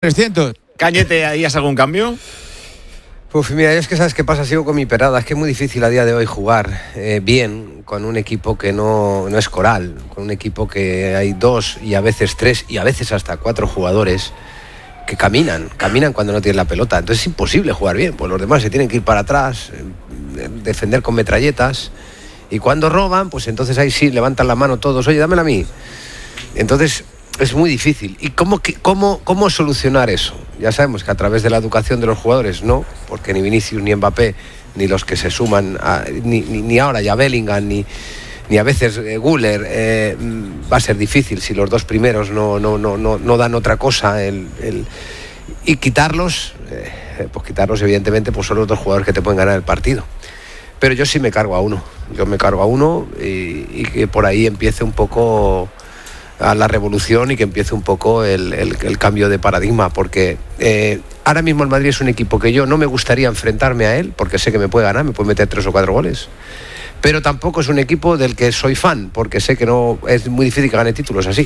300. Cañete, ¿harías algún cambio? Uf, mira, es que sabes qué pasa, sigo con mi perada. Es que es muy difícil a día de hoy jugar bien con un equipo que no es coral, con un equipo que hay 2 y a veces 3 y a veces hasta 4 jugadores que caminan cuando no tienen la pelota. Entonces es imposible jugar bien, pues los demás se tienen que ir para atrás, defender con metralletas, y cuando roban, pues entonces ahí sí levantan la mano todos, oye, dámela a mí. Entonces es muy difícil. ¿Y cómo solucionar eso? Ya sabemos que a través de la educación de los jugadores no, porque ni Vinicius ni Mbappé, ni los que se suman, ni ahora ya Bellingham, ni a veces Güler, va a ser difícil si los 2 primeros no dan otra cosa. Y quitarlos, pues quitarlos evidentemente, pues son los 2 jugadores que te pueden ganar el partido. Pero yo sí me cargo a uno. Yo me cargo a uno y que por ahí empiece un poco a la revolución y que empiece un poco el cambio de paradigma, porque ahora mismo el Madrid es un equipo que yo no me gustaría enfrentarme a él, porque sé que me puede ganar, me puede meter 3 o 4 goles, pero tampoco es un equipo del que soy fan, porque sé que no es muy difícil que gane títulos así.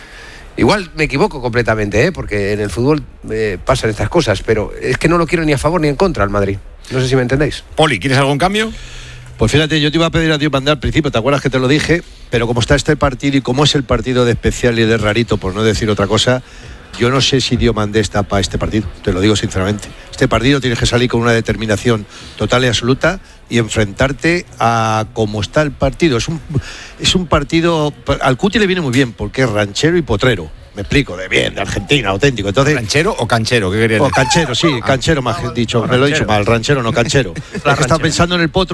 Igual me equivoco completamente, porque en el fútbol pasan estas cosas, pero es que no lo quiero ni a favor ni en contra al Madrid. No sé si me entendéis. Poli, ¿quieres algún cambio? Pues fíjate, yo te iba a pedir a Diomandé al principio, ¿te acuerdas que te lo dije? Pero como está este partido y como es el partido de especial y de rarito, por no decir otra cosa, yo no sé si Diomandé está para este partido, te lo digo sinceramente. Este partido tienes que salir con una determinación total y absoluta y enfrentarte a cómo está el partido. Es un partido, al Cuti le viene muy bien porque es ranchero y potrero. Me explico, de Argentina, auténtico. Entonces, ¿ranchero o canchero? ¿Qué querías decir? O canchero, sí, canchero más dicho. Me lo he dicho mal, ranchero, no canchero. Estaba pensando en el potro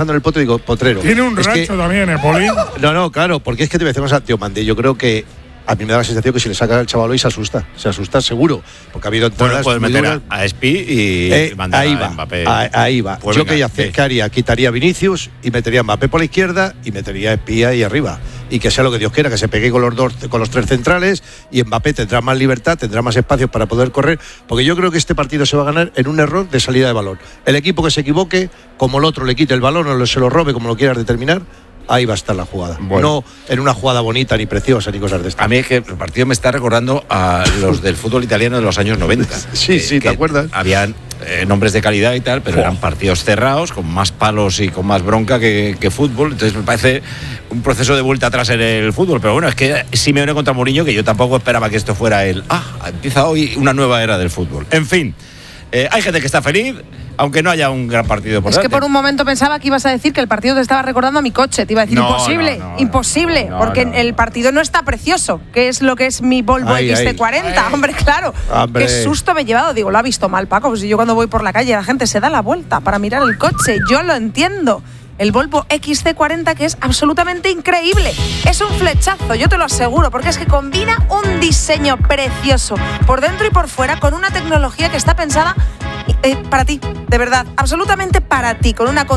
y digo potrero. Tiene un rancho también, Poli. No, claro, porque es que te voy a decir una cosa, Diomandé, yo creo que a mí me da la sensación que si le saca al chaval hoy se asusta seguro, porque ha habido entradas. Puedes meter a Espi y mandar a Mbappé. Ahí va. Pues yo ¿qué haría? Quitaría a Vinicius y metería a Mbappé por la izquierda y metería a Espi ahí arriba. Y que sea lo que Dios quiera, que se pegue con los 3 centrales, y Mbappé tendrá más libertad, tendrá más espacios para poder correr, porque yo creo que este partido se va a ganar en un error de salida de balón. El equipo que se equivoque, como el otro le quite el balón o se lo robe, como lo quieras determinar, ahí va a estar la jugada. Bueno. No en una jugada bonita, ni preciosa, ni cosas de estas. A mí es que el partido me está recordando a los del fútbol italiano de los años 90. Sí, ¿te acuerdas? Habían nombres de calidad y tal, pero eran partidos cerrados, con más palos y con más bronca que fútbol. Entonces me parece un proceso de vuelta atrás en el fútbol. Pero bueno, es que Simeone contra Mourinho, que yo tampoco esperaba que esto fuera empieza hoy una nueva era del fútbol. En fin, hay gente que está feliz, aunque no haya un gran partido por delante. Es que por un momento pensaba que ibas a decir que el partido te estaba recordando a mi coche. Te iba a decir imposible, porque el partido no está precioso, que es lo que es mi Volvo XC40. Hombre, claro. Qué susto me he llevado. Digo, lo ha visto mal, Paco. Pues yo cuando voy por la calle la gente se da la vuelta para mirar el coche. Yo lo entiendo. El Volvo XC40, que es absolutamente increíble. Es un flechazo, yo te lo aseguro, porque es que combina un diseño precioso por dentro y por fuera con una tecnología que está pensada para ti, de verdad, absolutamente para ti, con una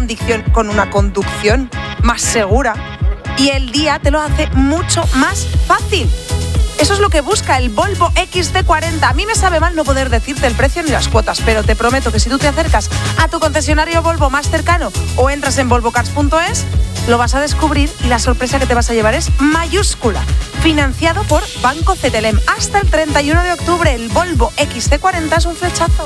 conducción más segura, y el día te lo hace mucho más fácil. Eso es lo que busca el Volvo XC40. A mí me sabe mal no poder decirte el precio ni las cuotas, pero te prometo que si tú te acercas a tu concesionario Volvo más cercano o entras en volvocars.es, lo vas a descubrir y la sorpresa que te vas a llevar es mayúscula. Financiado por Banco CTLM. Hasta el 31 de octubre, el Volvo XC40 es un flechazo.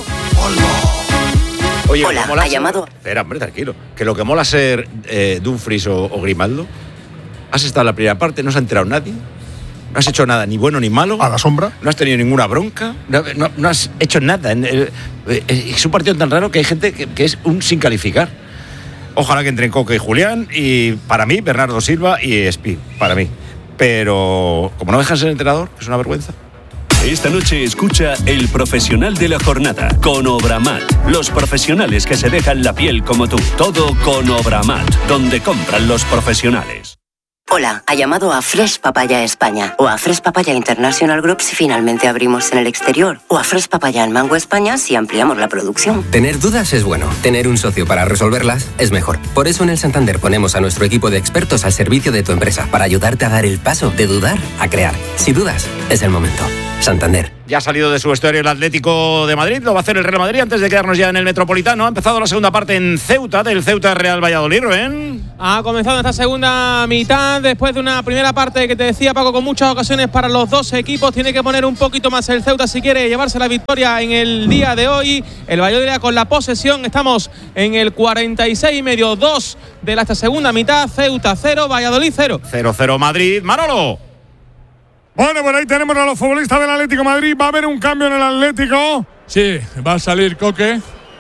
¡Volvo! Oye, hola, ha llamado. Espera, hombre, tranquilo. Que lo que mola ser Dumfries o Grimaldo, has estado en la primera parte, no se ha enterado nadie. No has hecho nada, ni bueno ni malo. A la sombra. No has tenido ninguna bronca. No has hecho nada. Es un partido tan raro que hay gente que es un sin calificar. Ojalá que entren Coque y Julián. Y para mí, Bernardo Silva y Espi. Para mí. Pero como no dejan ser entrenador, es una vergüenza. Esta noche escucha El Profesional de la Jornada con Obramat. Los profesionales que se dejan la piel como tú. Todo con Obramat, donde compran los profesionales. Hola, ha llamado a Fresh Papaya España o a Fresh Papaya International Group si finalmente abrimos en el exterior, o a Fresh Papaya en Mango España si ampliamos la producción. Tener dudas es bueno, tener un socio para resolverlas es mejor. Por eso en el Santander ponemos a nuestro equipo de expertos al servicio de tu empresa para ayudarte a dar el paso de dudar a crear. Si dudas, es el momento. Santander. Ya ha salido de su vestuario el Atlético de Madrid, lo va a hacer el Real Madrid antes de quedarnos ya en el Metropolitano. Ha empezado la segunda parte en Ceuta, del Ceuta Real Valladolid, Rubén. Ha comenzado esta segunda mitad después de una primera parte que te decía, Paco, con muchas ocasiones para los dos equipos. Tiene que poner un poquito más el Ceuta si quiere llevarse la victoria en el día de hoy. El Valladolid con la posesión. Estamos en el 46,5, 2 de esta segunda mitad. Ceuta 0, Valladolid 0. 0-0 Madrid. Manolo. Bueno, por ahí tenemos a los futbolistas del Atlético de Madrid. Va a haber un cambio en el Atlético. Sí, va a salir Coque.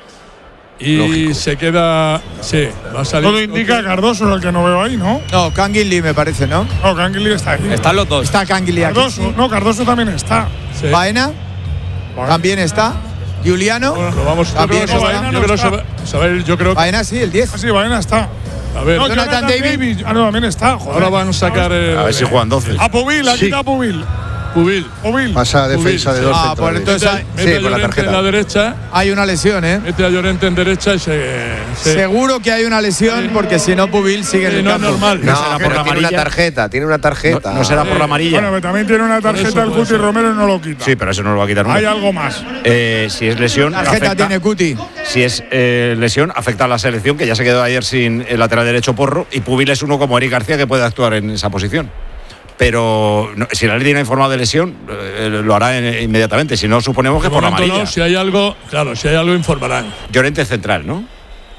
Y lógico. Se queda. Sí, va a salir. Todo indica Cardoso, el que no veo ahí, ¿no? No, Canguilí me parece, ¿no? No, Canguilí está ahí. Están los dos. Está Canguilí aquí. Cardoso, no, Cardoso también está. Sí. Baena también está. Juliano. Bueno, lo vamos también yo creo que. Baena sí, el 10. Sí, Baena está. A ver, no, Jonathan David. Ah, no, también está. Joder. Ahora van a sacar. A ver si juegan 12. A Pubil, aquí está Pubil. Pasa a defensa de dos centrales. Pues entonces mete a Llorente en la derecha. Hay una lesión, ¿eh? Mete a Llorente en derecha y Seguro que hay una lesión porque si no Pubil sigue en el campo. No es normal. No, será por la amarilla. Tiene una tarjeta. No será por la amarilla. Bueno, pero también tiene una tarjeta el Cuti Romero y no lo quita. Sí, pero eso no lo va a quitar nunca. Hay algo más. Si es lesión. Tarjeta tiene Cuti. Si es lesión, afecta a la selección, que ya se quedó ayer sin el lateral derecho Porro. Y Pubil es uno como Eric García que puede actuar en esa posición. Pero si el Atlético no ha informado de lesión, lo hará inmediatamente. Si no, suponemos que por la amarilla. No, si hay algo informarán. Llorente central, ¿no?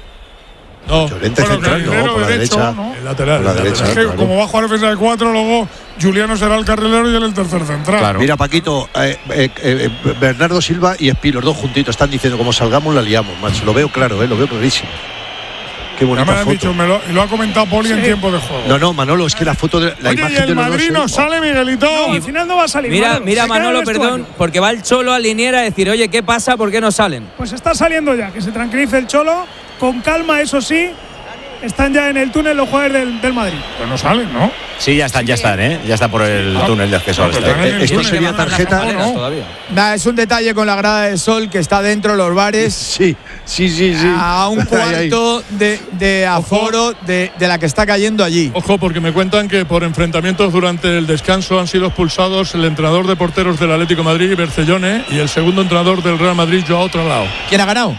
No, Llorente central, no, por la derecha. ¿no? El lateral. Por la derecha. Es que claro. Como va a jugar defensa de 4, luego Juliano será el carrilero y él el tercer central. Claro. Mira, Paquito, Bernardo Silva y Espí, los dos juntitos, están diciendo como salgamos la liamos, macho. Lo veo claro, lo veo clarísimo. Qué bonita ya me lo han foto. dicho, y lo ha comentado Poli en tiempo de juego. No, Manolo, es que la foto de la Oye, imagen y el de los Madrid dos, no sale, Miguelito. No, al final no va a salir. Mira Manolo, perdón, porque va el Cholo a liniera a decir, oye, ¿qué pasa? ¿Por qué no salen? Pues está saliendo ya, que se tranquilice el Cholo, con calma, eso sí. Están ya en el túnel los jugadores del Madrid. Pues no salen, ¿no? Sí, ya están, ¿eh? Ya está por el túnel de acceso al estadio. Esto sería tarjeta. Nada, es un detalle con la grada de sol que está dentro de los bares. Sí. A un cuarto de aforo de la que está cayendo allí. Ojo, porque me cuentan que por enfrentamientos durante el descanso han sido expulsados el entrenador de porteros del Atlético de Madrid, Bercellone, y el segundo entrenador del Real Madrid, Joao Tralao. ¿Quién ha ganado?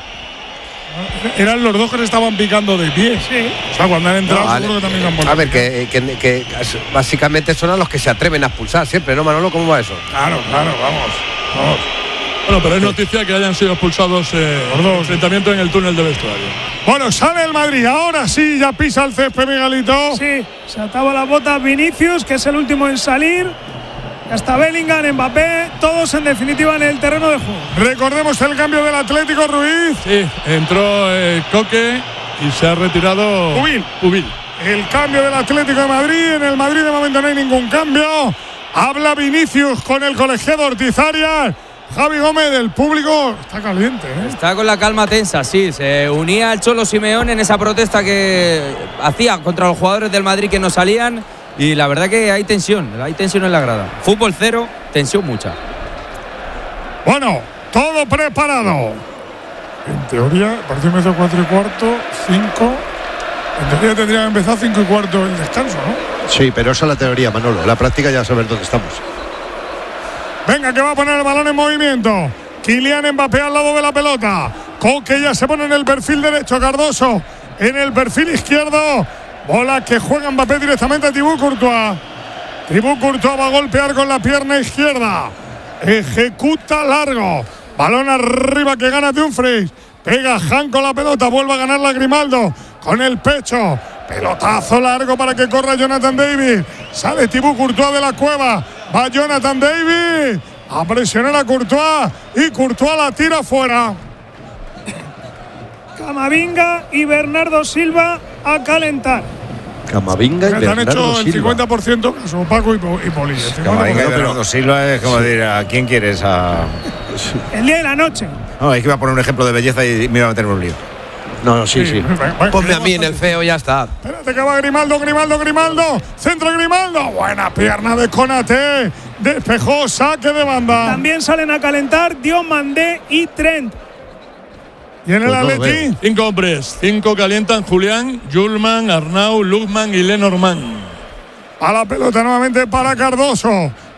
Eran los dos que se estaban picando de pie. Sí. O sea, cuando han entrado, seguro que también han vuelto. A ver, que básicamente son a los que se atreven a expulsar siempre, ¿no, Manolo? ¿Cómo va eso? Claro, vamos. Bueno, pero es noticia que hayan sido expulsados por dos enfrentamientos en el túnel de vestuario. Bueno, sale el Madrid. Ahora sí, ya pisa el césped, Miguelito. Sí, se ataba las botas Vinicius, que es el último en salir. Hasta Bellingham, Mbappé, todos en definitiva en el terreno de juego. Recordemos el cambio del Atlético, Ruiz. Sí, entró Coque y se ha retirado Pubil. El cambio del Atlético de Madrid. En el Madrid de momento no hay ningún cambio. Habla Vinicius con el colegiado Ortiz Arias. Javi Gómez, del público está caliente, ¿eh? Está con la calma tensa, sí. Se unía al Cholo Simeone en esa protesta que hacía contra los jugadores del Madrid que no salían. Y la verdad que hay tensión en la grada. Fútbol cero, tensión mucha. Bueno, todo preparado. En teoría, el partido empezó 4:15, 5. En teoría tendría que empezar 5:15 el descanso, ¿no? Sí, pero esa es la teoría, Manolo. La práctica ya saber dónde estamos. Venga, que va a poner el balón en movimiento. Kylian Mbappé al lado de la pelota. Coque ya se pone en el perfil derecho. Cardoso en el perfil izquierdo. Bola que juega Mbappé directamente a Thibaut Courtois. Thibaut Courtois va a golpear con la pierna izquierda. Ejecuta largo. Balón arriba que gana Dumfries. Pega Han con la pelota. Vuelve a ganarla Grimaldo. Con el pecho. Pelotazo largo para que corra Jonathan David. Sale Thibaut Courtois de la cueva. Va Jonathan David a presionar a Courtois. Y Courtois la tira fuera. Camavinga y Bernardo Silva a calentar. Camavinga y Bernardo han hecho el Silva. 50% caso Paco y Poli. Camavinga y Bernardo Silva es como decir, ¿a quién quieres? El día y la noche. No, es que iba a poner un ejemplo de belleza y me iba a meter en un lío. No, sí. Ponme a mí en el feo, ya está. Espérate que va Grimaldo. Centro Grimaldo. Buena pierna de Konaté. Despejó, saque de banda. También salen a calentar Diomandé y Trent. Y en el Atleti, 5 hombres. 5 calientan: Julián, Julman, Arnau, Lukman y Lenormand. A la pelota nuevamente para Cardoso.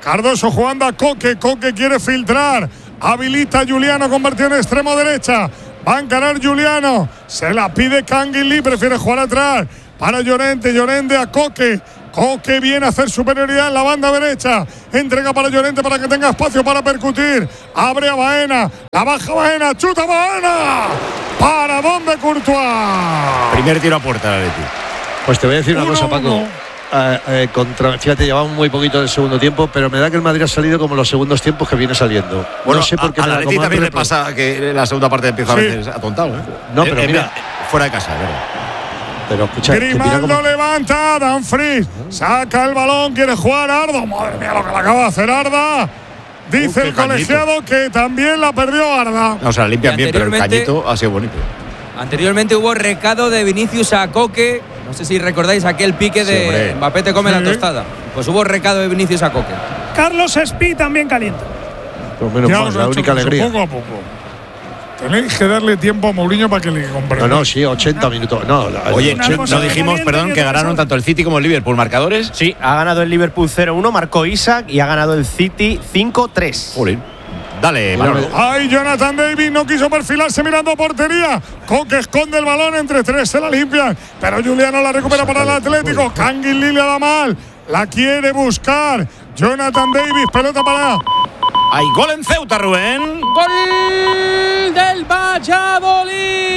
Cardoso jugando a Coque. Coque quiere filtrar. Habilita a Juliano, convertido en extremo derecha. Va a encarar Juliano. Se la pide Canguilí. Prefiere jugar atrás para Llorente. Llorente a Coque. Coque viene a hacer superioridad en la banda derecha. Entrega para Llorente para que tenga espacio para percutir. Abre a Baena. La baja Baena. Chuta Baena. ¿Para dónde Courtois? Primer tiro a puerta de Atleti. Pues te voy a decir una cosa, Paco. Fíjate, llevamos muy poquito del segundo tiempo, pero me da que el Madrid ha salido como los segundos tiempos que viene saliendo. Bueno, no sé por qué. A la Atleti también le pasa que la segunda parte empieza a veces atontado. No, pero mira, fuera de casa, ¿verdad? Pero escucha, Grimaldo levanta, Dumfries saca el balón, quiere jugar Arda. Madre mía, lo que le acaba de hacer Arda. Dice el colegiado que también la perdió Arda. No, o sea, limpian bien, pero el cañito ha sido bonito. Anteriormente hubo recado de Vinicius a Coque. No sé si recordáis aquel pique de Mbappé te come la tostada. Pues hubo recado de Vinicius a Coque. Carlos Espí también calienta. Pues menos mal, la única alegría. Poco a poco. Tenéis que darle tiempo a Mourinho para que le comprenda. No, sí, 80 minutos. No, oye, no dijimos, perdón, que ganaron tanto el City como el Liverpool. ¿Marcadores? Sí, ha ganado el Liverpool 0-1, marcó Isaac, y ha ganado el City 5-3. Jolín. Dale, Manolo. Ay, Jonathan David no quiso perfilarse mirando portería. Coque esconde el balón, entre tres se la limpian. Pero Juliano la recupera para el Atlético. Canguilí le da mal. La quiere buscar. Jonathan Davis, pelota para. Hay gol en Ceuta, Rubén. Gol del Valladolid.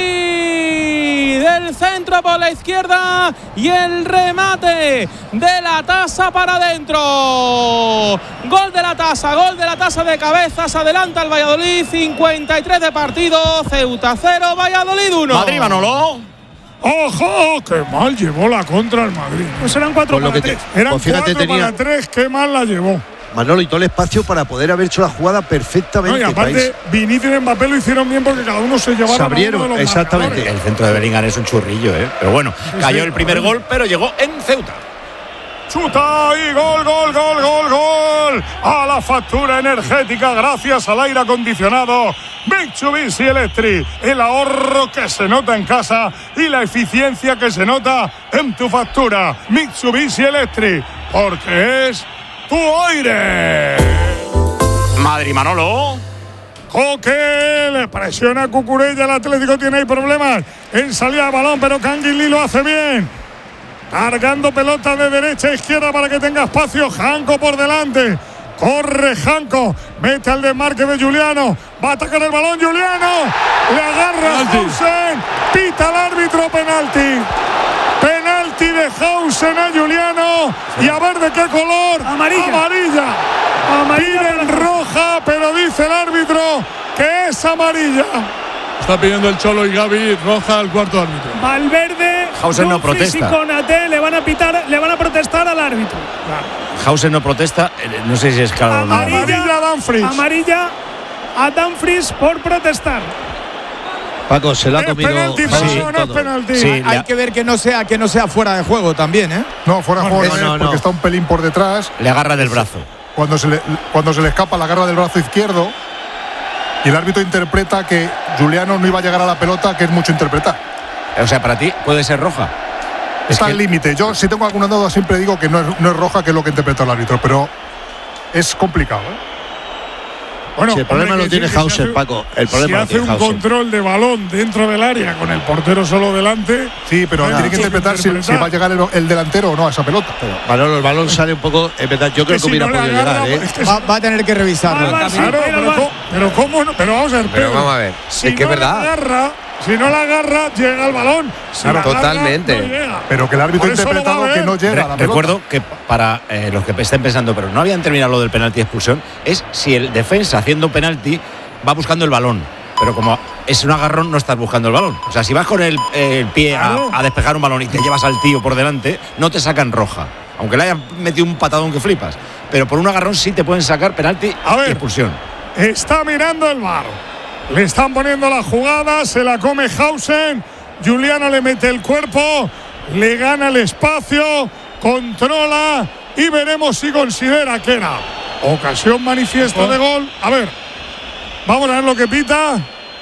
Del centro por la izquierda y el remate de la Tasa para adentro. Gol de la Tasa de cabeza. Se adelanta el Valladolid. 53 de partido. Ceuta 0, Valladolid 1. Madrid, Manolo. ¡Ojo! ¡Qué mal llevó la contra el Madrid! Pues eran 4 para 3. Eran 4 para 3. ¡Qué mal la llevó! Manolo, y todo el espacio para poder haber hecho la jugada perfectamente. No, y aparte, Vinicius y Mbappé lo hicieron bien porque cada uno se llevaron. Se abrieron, exactamente. El centro de Bellingham es un churrillo, ¿eh? Pero bueno, cayó el primer gol, pero llegó en Ceuta. Chuta y gol. A la factura energética gracias al aire acondicionado Mitsubishi Electric. El ahorro que se nota en casa y la eficiencia que se nota en tu factura. Mitsubishi Electric, porque es tu aire. Madrid, Manolo. Coque le presiona a Cucurella. El Atlético tiene ahí problemas en salida de balón, pero Canguilí lo hace bien. Cargando pelota de derecha a izquierda para que tenga espacio. Janko por delante. Corre Janko. Mete al desmarque de Juliano. Va a atacar el balón Juliano. Le agarra Hausen. Pita el árbitro, penalti. Penalti de Hausen a Juliano. Y a ver de qué color. Amarilla. Piden roja, pero dice el árbitro que es amarilla. Está pidiendo el Cholo y Gavi roja al cuarto árbitro. Valverde, Hausen no protesta. Y Konaté le van a protestar al árbitro. Hausen no protesta, no sé si es claro o no. Amarilla a Dumfries. Amarilla a Dumfries por protestar. Paco, se la ha comido. Penalti, no es penalti. Sí, hay que ver que no sea fuera de juego también, ¿eh? No, fuera de juego no, porque está un pelín por detrás. Le agarra del brazo. Cuando se le escapa, la agarra del brazo izquierdo. Y el árbitro interpreta que Juliano no iba a llegar a la pelota, que es mucho interpretar. O sea, para ti puede ser roja. Está al límite. Yo, si tengo alguna duda, siempre digo que no es roja, que es lo que interpreta el árbitro, pero es complicado, ¿eh? Bueno, si el problema lo tiene Hausen, Paco. El problema si hace un control de balón dentro del área con el portero solo delante. Sí, pero tiene que interpretar si va a llegar el delantero o no a esa pelota. Manolo, el balón sale un poco. En verdad, yo creo que hubiera podido llegar, ¿eh? Va a tener que revisarlo. Pero ¿cómo no? Pero vamos a ver. Pero vamos a ver. Si es que es verdad. Si no la agarra, llega el balón. Claro, totalmente. No pero que el árbitro ha interpretado que no llega a la pelota. Recuerdo que para los que estén pensando, pero no habían terminado lo del penalti de expulsión, es si el defensa haciendo penalti va buscando el balón. Pero como es un agarrón, no estás buscando el balón. O sea, si vas con el pie a despejar un balón y te llevas al tío por delante, no te sacan roja. Aunque le hayan metido un patadón que flipas. Pero por un agarrón sí te pueden sacar penalti y expulsión. Está mirando el VAR. Le están poniendo la jugada, se la come Hausen. Juliano le mete el cuerpo, le gana el espacio, controla y veremos si considera que era ocasión manifiesta de gol. A ver, vamos a ver lo que pita.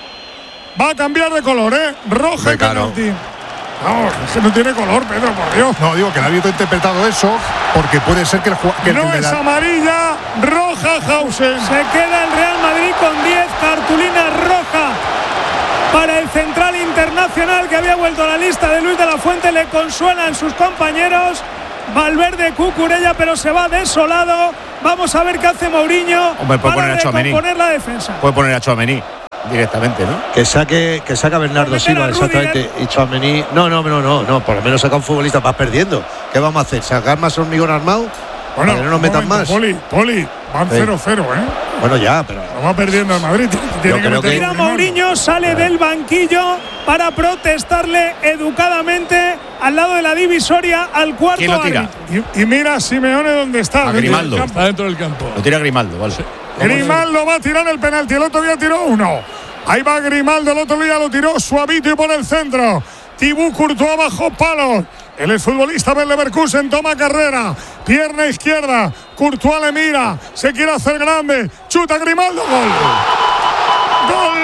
Va a cambiar de color, ¿eh? Roja y penalti. No, es que no tiene color, Pedro, por Dios. No, digo que el árbitro ha interpretado eso porque puede ser que el no es amarilla, roja Hausen. Se queda el Real Madrid con 10 cartulinas rojas para el central internacional que había vuelto a la lista de Luis de la Fuente. Le consuelan sus compañeros Valverde, Cucurella, pero se va desolado. Vamos a ver qué hace Mourinho. Hombre, puede para recomponer la defensa. Puede poner a Tchouaméni directamente, ¿no? Que saque a Bernardo Silva, exactamente. Y Tchouaméni. No, por lo menos saca un futbolista. Vas perdiendo. ¿Qué vamos a hacer? ¿Sacar más hormigón armado? Bueno, para que no nos metan más. Poli, van 0-0, Bueno, ya, pero. Lo va perdiendo el Madrid. Mira, Mourinho sale del banquillo para protestarle educadamente al lado de la divisoria al cuarto. ¿Quién lo tira? Y mira a Simeone dónde está. A Grimaldo. Está dentro del campo. Lo tira Grimaldo, vale. Sí. Grimaldo va a tirar el penalti. El otro día tiró uno. Ahí va Grimaldo. El otro día lo tiró suavito y por el centro. Thibaut Courtois bajo palos. El exfutbolista del Leverkusen toma carrera. Pierna izquierda. Courtois le mira. Se quiere hacer grande. Chuta Grimaldo. Gol. ¡Gol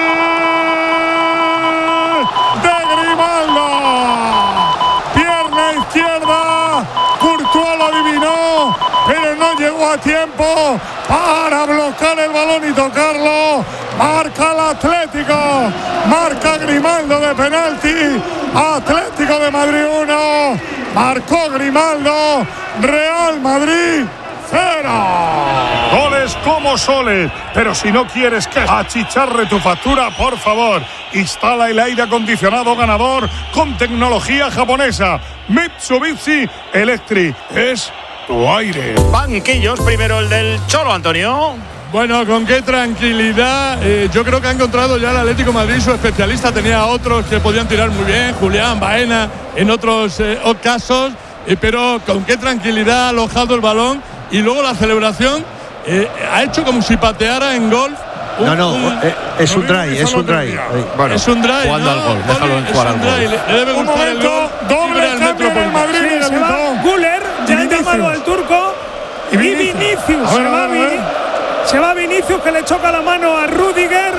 de Grimaldo! Pierna izquierda. Courtois lo adivinó, pero no llegó a tiempo para bloquear el balón y tocarlo. Marca el Atlético. Marca Grimaldo de penalti. Atlético de Madrid 1. Marcó Grimaldo. Real Madrid 0. Goles como soles. Pero si no quieres que achicharre tu factura, por favor, instala el aire acondicionado ganador con tecnología japonesa. Mitsubishi Electric. Es tu aire. Banquillos, primero el del Cholo, Antonio. Bueno, con qué tranquilidad. Yo creo que ha encontrado ya el Atlético de Madrid su especialista. Tenía otros que podían tirar muy bien, Julián, Baena, en otros casos. Pero con qué tranquilidad ha alojado el balón. Y luego la celebración ha hecho como si pateara en golf. Es un drive, es un drive. Bueno, es un drive. Jugando al gol, déjalo en jugar al gol. Le debe gustar el gol. Doble cambio en el Madrid. Sí, se va Güler, ya ha llamado al turco. Y Vinicius. Se va Vinicius, que le choca la mano a Rüdiger.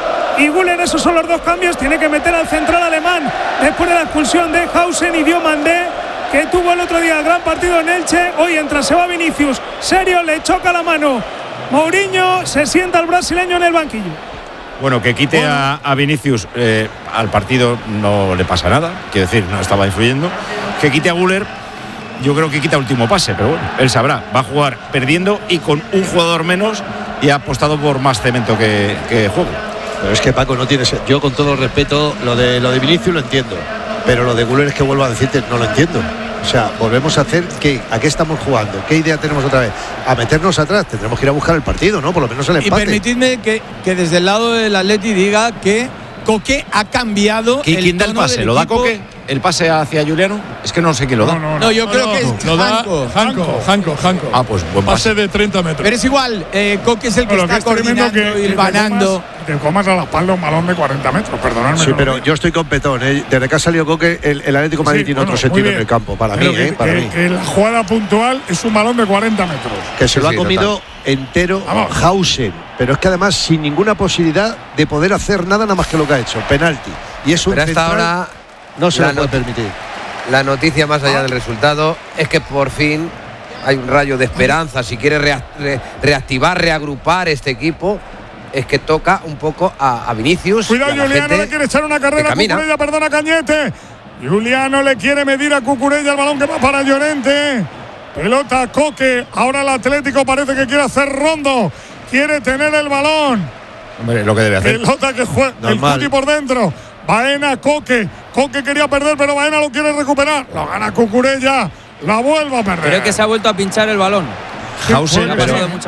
Y Güler, esos son los dos cambios. Tiene que meter al central alemán después de la expulsión de Hausen y Diomandé, que tuvo el otro día el gran partido en Elche. Hoy entra, se va Vinicius. Serio, le choca la mano Mourinho. Se sienta el brasileño en el banquillo. Bueno, que quite a Vinicius al partido no le pasa nada. Quiero decir, no estaba influyendo. Que quite a Güler, yo creo que quita último pase, pero bueno, él sabrá. Va a jugar perdiendo y con un jugador menos, y ha apostado por más cemento que juego. Pero es que, Paco, no tienes. Yo, con todo respeto, lo de Vinicius lo entiendo, pero lo de Güler, es que vuelvo a decirte, no lo entiendo. O sea, volvemos a hacer ¿a qué estamos jugando? ¿Qué idea tenemos otra vez? A meternos atrás. Tendremos que ir a buscar el partido, ¿no? Por lo menos el empate. Y permitidme que desde el lado del Atleti diga que Coque ha cambiado. ¿Quién da el pase? ¿Lo da Coque? ¿El pase hacia Juliano? Es que no sé quién lo da. No, yo creo que es lo da Janko. Ah, pues buen pase de 30 metros. Pero es igual, Coque es el que está coordinando y ganando. Te comas a la espalda un balón de 40 metros, perdonadme. Sí, pero yo estoy con Petón. Desde que ha salido Coque, el Atlético de Madrid tiene otro sentido en el campo. Para mí, que la jugada puntual es un balón de 40 metros. Que se lo ha comido entero Hausen. Pero es que además sin ninguna posibilidad de poder hacer nada más que lo que ha hecho. Penalti. Y es un pero hasta ahora no se lo puede permitir. La noticia, más allá del resultado, es que por fin hay un rayo de esperanza. Si quiere reactivar, reagrupar este equipo, es que toca un poco a Vinicius. Cuidado, Juliano le quiere echar una carrera a Cucurella, perdona, Cañete. Juliano le quiere medir a Cucurella, el balón que va para Llorente. Pelota a Coque. Ahora el Atlético parece que quiere hacer rondo. Quiere tener el balón. Hombre, lo que debe hacer. Pelota que juega el Cuti por dentro. Baena, Coque. Coque quería perder, pero Baena lo quiere recuperar. Lo gana Cucurella. La vuelve a perder. Creo que se ha vuelto a pinchar el balón. Hausen ha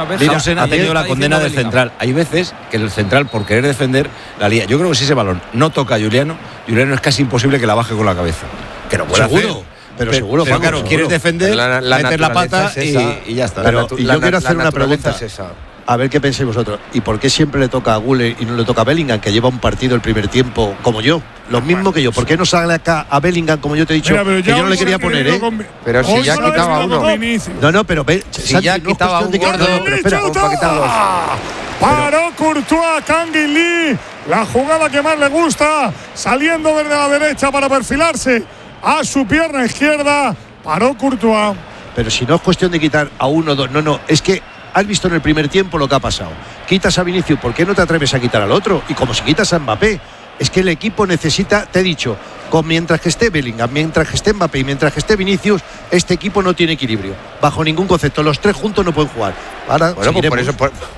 tenido la condena del central. Hay veces que el central, por querer defender, la lía. Yo creo que si ese balón no toca a Juliano es casi imposible que la baje con la cabeza. Que no puede hacer. Pero seguro, pero Paco, claro, seguro. Quieres defender, meter la pata y ya está. Pero yo quiero hacer una pregunta. A ver qué pensáis vosotros. ¿Y por qué siempre le toca a Güler y no le toca a Bellingham, que lleva un partido el primer tiempo como yo? Lo mismo que yo. ¿Por qué no sale acá a Bellingham, como yo te he dicho? Mira, que yo no le quería poner, ¿eh? Pero si ya quitaba uno. No, pero si ya quitaba uno. Pero espera, paró Courtois, Kangin Lee. La jugada que más le gusta. Saliendo desde la derecha para perfilarse a su pierna izquierda. Paró Courtois. Pero si no es cuestión de quitar a uno o dos, no, es que has visto en el primer tiempo lo que ha pasado. Quitas a Vinicius, ¿por qué no te atreves a quitar al otro? Y como si quitas a Mbappé, es que el equipo necesita, te he dicho, mientras que esté Bellingham, mientras que esté Mbappé y mientras que esté Vinicius, este equipo no tiene equilibrio, bajo ningún concepto. Los tres juntos no pueden jugar. Ahora, bueno, pues por eso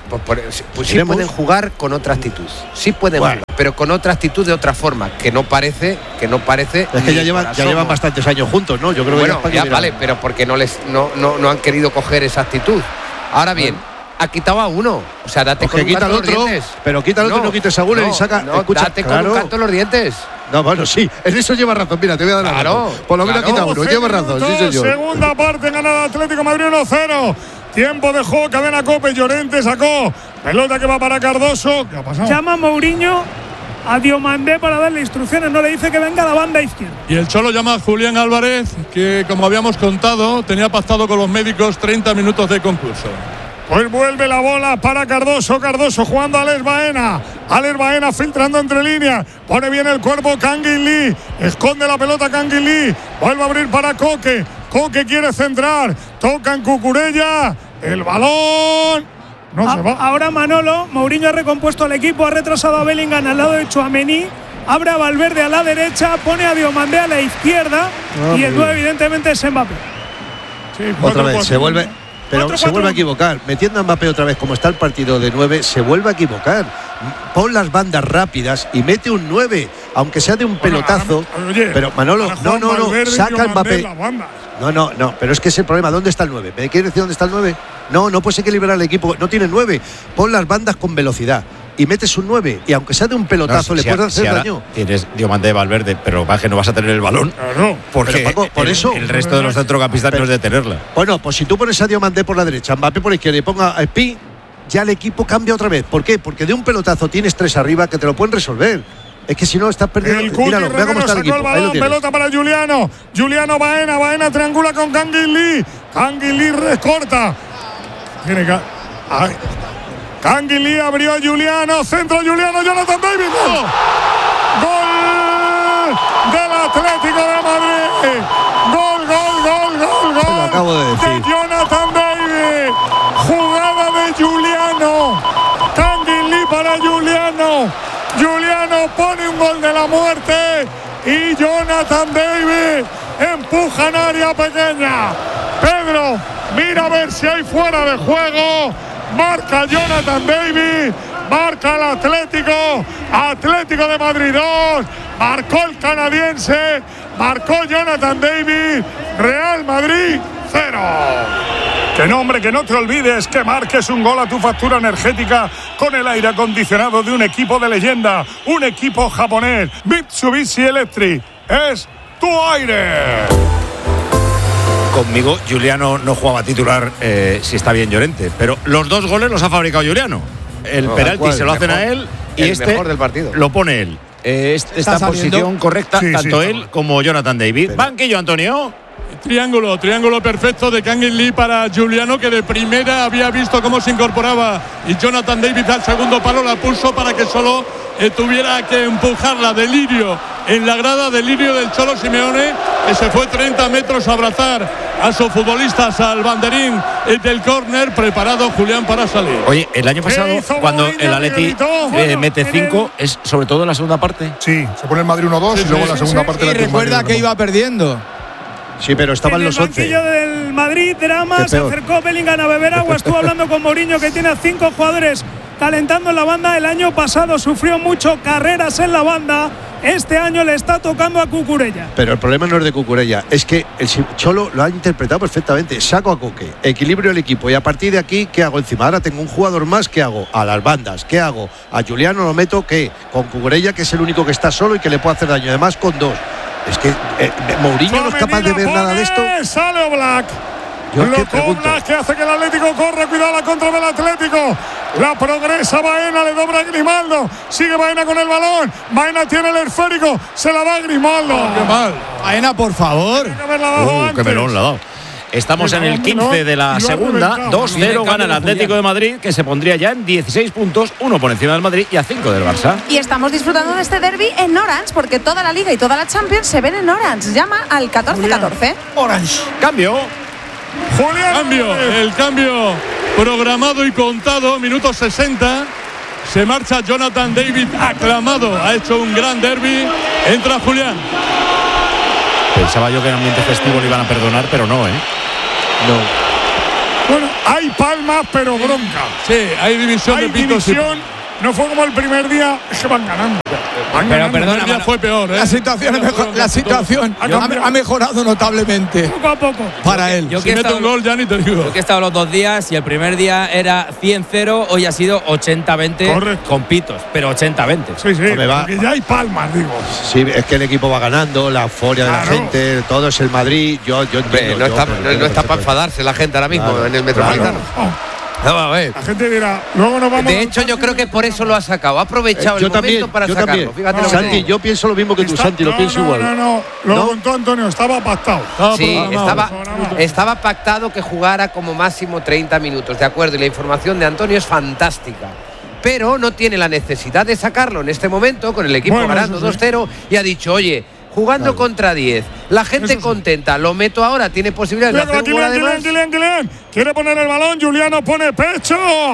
sí pueden jugar con otra actitud. Sí pueden jugar, pero con otra actitud de otra forma, que no parece. Es que ya llevan bastantes años juntos, ¿no? Yo creo que ya vale, pero porque no han querido coger esa actitud. Ahora bien, ha quitado a uno. O sea, date con un canto los dientes. Pero quita al otro y no quites a Guller y saca. Escucha, date con un canto los dientes. No, bueno, sí, en eso lleva razón. Mira, te voy a dar la razón. Por lo menos quita uno, lleva razón, sí, señor. Segunda parte, ganada Atlético Madrid 1-0. Tiempo de juego, cadena Cope, Llorente sacó. Pelota que va para Cardoso. ¿Qué ha pasado? Llama Mourinho a Diomandé para darle instrucciones, no le dice que venga a la banda izquierda. Y el Cholo llama a Julián Álvarez, que como habíamos contado, tenía pactado con los médicos 30 minutos de concurso. Pues vuelve la bola para Cardoso jugando a Alex Baena filtrando entre líneas, pone bien el cuerpo Kangin Lee, esconde la pelota Kangin Lee, vuelve a abrir para Koke quiere centrar, toca en Cucurella, el balón no se va. Ahora Manolo, Mourinho ha recompuesto al equipo, ha retrasado a Bellingham al lado de Tchouaméni, abre a Valverde a la derecha, pone a Diomandé a la izquierda y el 9 evidentemente es Mbappé. Sí, otra vez se vuelve. Pero se vuelve a equivocar. Metiendo a Mbappé otra vez, como está el partido de 9, se vuelve a equivocar. Pon las bandas rápidas y mete un 9, aunque sea de un pelotazo. Pero Manolo, no, saca a Mbappé. No, pero es que ese problema. ¿Dónde está el 9? ¿Me quieres decir dónde está el 9? No puedes equilibrar el equipo. No tiene 9. Pon las bandas con velocidad y metes un 9, y aunque sea de un pelotazo le puedes hacer daño. Tienes Diomandé, Valverde, pero va que no vas a tener el balón. Claro. Porque Paco, por eso el resto de los centrocampistas no es de tenerla. Bueno, pues si tú pones a Diomandé por la derecha, Mbappé por la izquierda y ponga a Spi, ya el equipo cambia otra vez. ¿Por qué? Porque de un pelotazo tienes 3 arriba que te lo pueden resolver. Es que si no estás perdiendo. Míralo, vea cómo está el equipo. El balón, pelota para Juliano Baena triangula con Kangin Lee recorta. Tiene que Kangin Lee abrió a Juliano, centro Juliano, Jonathan David. ¡Gol del Atlético de Madrid! ¡Gol! Lo acabo de decir. De Jonathan David. Jugada de Juliano. Kangin Lee para Juliano. Juliano pone un gol de la muerte y Jonathan David empuja en área pequeña. Pedro, mira a ver si hay fuera de juego. Marca Jonathan David, marca el Atlético de Madrid 2, marcó el canadiense, marcó Jonathan David, Real Madrid 0. Que no, hombre, que no te olvides que marques un gol a tu factura energética con el aire acondicionado de un equipo de leyenda, un equipo japonés, Mitsubishi Electric, es tu aire. Conmigo Juliano no jugaba titular si está bien Llorente, pero los 2 goles los ha fabricado Juliano. El penalti se lo hacen a él y este mejor del partido lo pone él. Está en posición correcta, tanto él como Jonathan David. Banquillo, Antonio. Triángulo perfecto de Kangin Lee para Juliano, que de primera había visto cómo se incorporaba, y Jonathan David al segundo palo la puso para que solo tuviera que empujarla. Delirio en la grada, delirio del Cholo Simeone, que se fue 30 metros a abrazar a sus futbolistas al banderín del córner, preparado Julián para salir. Oye, el año pasado cuando el Atleti mete 5, es sobre todo en la segunda parte. Sí, se pone el Madrid 1-2 y luego en la segunda parte. Y recuerda que iba perdiendo. Sí, pero estaban los 11. En el banquillo del Madrid, drama, se acercó Bellingham a beber agua, estuvo hablando con Mourinho, que tiene a 5 jugadores calentando en la banda. El año pasado sufrió mucho carreras en la banda, este año le está tocando a Cucurella. Pero el problema no es de Cucurella, es que el Cholo lo ha interpretado perfectamente. Saco a Koke, equilibrio el equipo, y a partir de aquí, ¿qué hago encima? Ahora tengo un jugador más, ¿qué hago? A las bandas, ¿qué hago? A Juliano lo meto, ¿qué? Con Cucurella, que es el único que está solo y que le puede hacer daño, además con 2. Es que Mourinho no es capaz de ver nada de esto. Sale Oblak. Oblak, que hace que el Atlético corra. Cuidado la contra del Atlético. La progresa Baena, le dobra a Grimaldo. Sigue Baena con el balón. Baena tiene el esférico. Se la da a Grimaldo. Qué mal. Baena, por favor. Qué melón le ha dado. Estamos en el 15 de la segunda. 2-0 gana el Atlético de Madrid, que se pondría ya en 16 puntos, 1 por encima del Madrid y a 5 del Barça. Y estamos disfrutando de este derbi en Orange, porque toda la Liga y toda la Champions se ven en Orange. Llama al 1414. Orange. Cambio. Julián. El cambio programado y contado, minuto 60. Se marcha Jonathan David, aclamado. Ha hecho un gran derbi. Entra Julián. Pensaba yo que en ambiente festivo le iban a perdonar, pero no, ¿eh? No. Bueno, hay palmas, pero bronca. Sí, hay división de pitos. No fue como el primer día, es que van ganando. Pero perdona, ya fue peor, ¿eh? La situación ha mejorado notablemente. Poco a poco. Para él. Si mete un gol ya ni te digo. Yo que he estado los 2 días y el primer día era 100-0, hoy ha sido 80-20 con pitos, pero 80-20. Sí, porque ya hay palmas, digo. Sí, es que el equipo va ganando, la euforia de la gente, todo es el Madrid. Yo entiendo. No está para enfadarse la gente ahora mismo en el Metropolitano. A ver. La gente dirá, luego nos vamos. De hecho, yo creo que por eso lo ha sacado. Ha aprovechado el momento para sacarlo. Fíjate Santi, yo pienso lo mismo que tú, Santi, lo pienso igual. No. Lo contó Antonio, estaba pactado. Estaba pactado que jugara como máximo 30 minutos, de acuerdo. Y la información de Antonio es fantástica. Pero no tiene la necesidad de sacarlo en este momento, con el equipo ganando 2-0. Y ha dicho, oye, jugando contra 10, la gente contenta, lo meto ahora, tiene posibilidades de hacer un gol además. Kylian, quiere poner el balón, Juliano pone pecho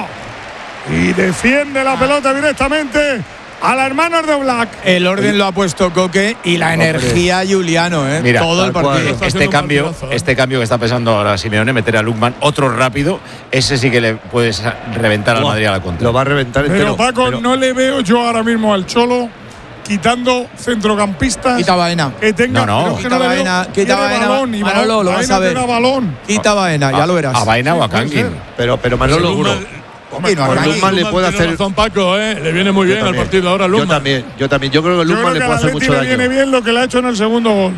y defiende la pelota directamente a la hermanos de Black. El orden lo ha puesto Coque y la energía Juliano, ¿eh? Mira, todo el partido. Este cambio que está pensando ahora Simeone, meter a Lukman, otro rápido, ese sí que le puedes reventar al Madrid a la contra. Lo va a reventar entero. Pero Paco, no le veo yo ahora mismo al Cholo quitando centrocampistas. Quita Baena. Que tenga, Quita Baena. Balón, Manolo, lo vas a ver. Quita Baena, ya lo verás. A Baena o a Kangin. Pero Manolo, Lukman le puede hacer. Razón, Paco, le viene muy bien al partido ahora Lukman. Yo también. Yo creo que Lukman le puede hacer mucho daño. Le viene bien lo que le ha hecho en el segundo gol.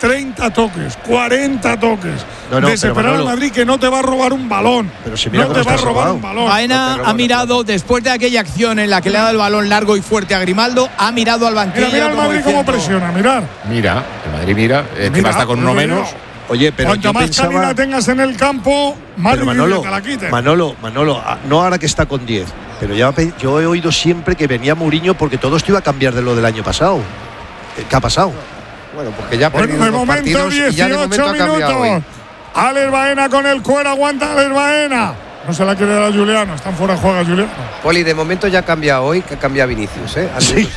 30 toques, 40 toques. Desesperar al Madrid, que no te va a robar un balón. Pero si mira no te va a robar un balón. Baena ha mirado, después de aquella acción en la que le ha dado el balón largo y fuerte a Grimaldo, ha mirado al banquillo. Mira el Madrid cómo presiona, Mira, el Madrid mira, encima está con uno menos. Oye, pero cuanto más calidad tengas en el campo, más difícil te la quiten. Manolo, no ahora que está con 10, pero yo he oído siempre que venía Mourinho porque todo esto iba a cambiar de lo del año pasado. ¿Qué ha pasado? Bueno, porque ya por de momento 18 minutos. Alex Baena con el cuero, aguanta Alex Baena. No se la quiere dar a Juliano, están fuera de juego Juliano. Poli, de momento ya ha cambiado hoy, que cambia Vinicius, ¿eh? Sí.